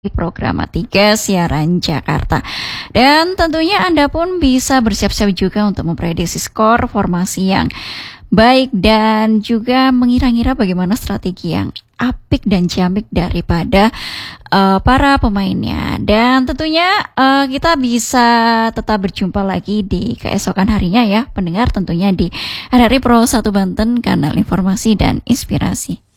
Program A3 Siaran Jakarta. Dan tentunya Anda pun bisa bersiap-siap juga untuk memprediksi skor, formasi yang baik dan juga mengira-ngira bagaimana strategi yang apik dan ciamik daripada para pemainnya. Dan tentunya kita bisa tetap berjumpa lagi di keesokan harinya ya, pendengar, tentunya di RRI Pro 1 Banten, kanal informasi dan inspirasi.